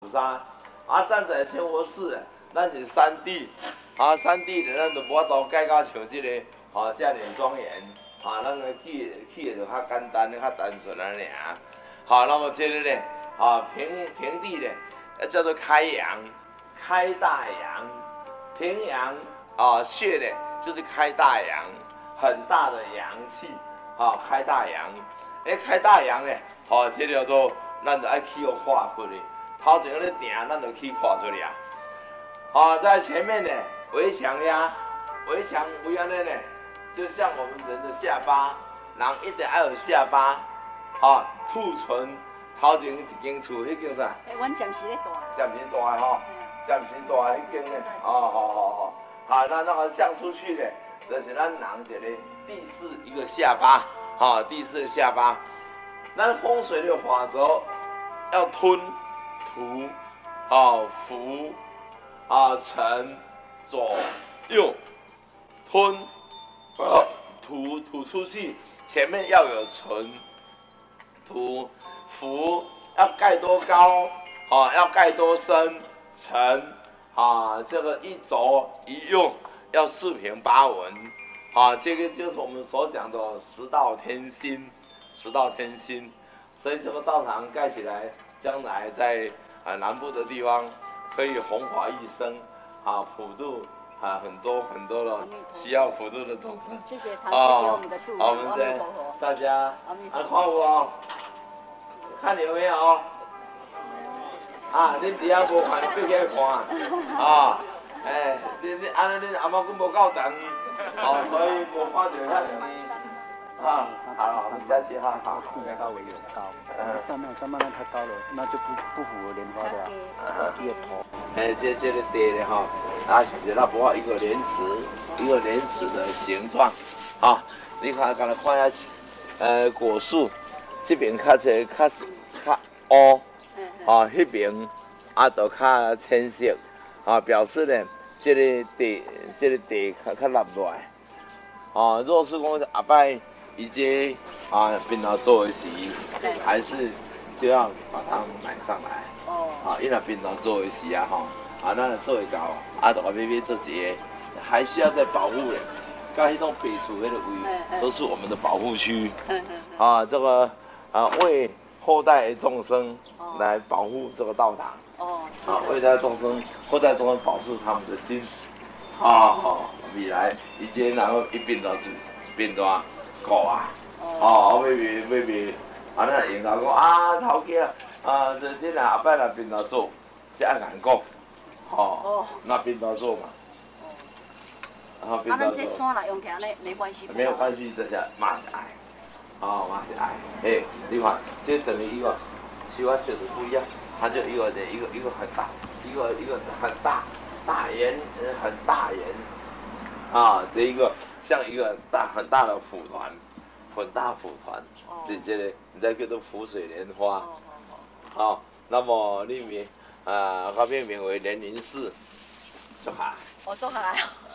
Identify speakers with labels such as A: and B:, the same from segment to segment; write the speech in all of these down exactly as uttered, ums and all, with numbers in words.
A: 菩萨，啊，站在千佛寺，咱是三地，啊，三地咧，咱就无法度改到像即、這个，吼、啊，遮尔庄严，啊，咱个起起就较简单，较单纯安尼尔。好，那么接着呢，啊，平平地呢，叫做开阳，开大阳，平阳啊，穴呢就是开大阳，很大的阳气，啊，开大阳，哎，开大阳呢，好、啊，这叫做咱就爱气互化出去，头前咧定，咱就气化出去啊。啊，在前面呢，围墙呀，围墙围安尼呢，就像我们人的下巴，人一定要有下巴。啊，兔唇，头前一间厝，迄间啥？
B: 诶，阮暂时咧大。
A: 暂时大的吼，暂时大的迄间咧，哦，好好好，好，那那个向出去咧，就是咱人一个第四一个下巴，啊，第四个下巴。咱风水的法则要吞、吐、啊伏、啊沉、左右，吞、呃吐吐出去，前面要有沉。土福要盖多高，啊，要盖多深沉，啊，这个一走一用要四平八稳，啊，这个就是我们所讲的十道天心，十道天心，所以这个道场盖起来，将来在啊南部的地方可以弘法益生，啊，普渡啊很多很多的需要普渡的众生。
B: 谢谢禅师给我们的祝福，
A: 好，我们再大家啊看我哦。看有没有？啊，恁伫遐无看，你过去看啊！哎，恁恁安尼恁阿妈佫无够长，哦，所以无看到遐容易。啊，好，我们下去哈，好。
C: 地高为有高，上面上面那太高了，那就不不符合莲花的啊，叶头。
A: 哎，这这个地咧吼，啊，就是那不一个莲池，一个莲池的形状，啊，你看，刚才看下，呃，果树。这边较济较较乌，啊，迄边啊就较浅色，啊，表示呢，这个地，这个地较较落落来，啊，若是讲后摆伊这啊变到做的时，还是就要把它买上来，哦，啊，因为变到做的时啊吼，啊，咱做会到，啊，就话要要做一个，还需要再保护的，甲迄种北厝迄个位，都是我们的保护区，啊，这个。啊，为后代众生来保护这个道场。哦。啊，为代众生，后代众生保护他们的心。啊，好，未来以前然后一变到就变大个啊。哦。哦，要要要，啊，咱应该讲啊，头家啊，这这若后摆若变到做，才爱人讲。哦。那变到做嘛。
B: 哦。啊，咱这山来用起来没关系。
A: 没有关系，这些嘛是爱。哦，嘛是爱，哎，你看，这整个一个青蛙写的不一样，它就一个一个一个很大，一个一个很大大圆，很大圆，啊，这一个像一个大很大的蒲团，很大蒲团，这这个你再叫做浮水莲花，好，那么里面啊，它命名为莲云寺，就好。
B: 我做下来，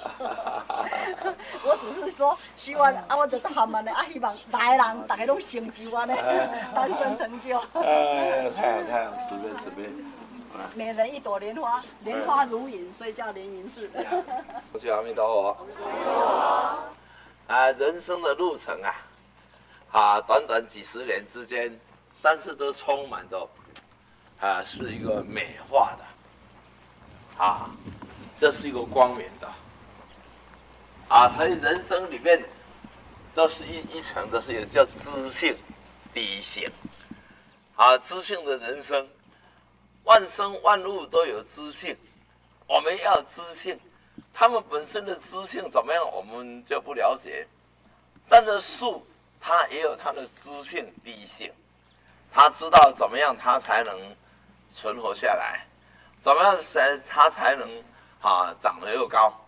B: 我只是说希望啊，我就做下面的啊，希望大个人大家拢成就我呢，单身成就。
A: 哎，太好太好，慈悲慈悲。
B: 每人一朵莲花，莲花如云，所以叫莲云寺。
A: 我去阿弥陀佛。啊，人生的路程啊，啊，短短几十年之间，但是都充满着啊，是一个美化的，啊。这是一个光明的，啊，所以人生里面都是一一层，都是有叫知性、理性，啊，知性的人生，万生万物都有知性，我们要有知性，他们本身的知性怎么样，我们就不了解，但是树它也有它的知性、理性，它知道怎么样它才能存活下来，怎么样才它才能。啊，长得又高，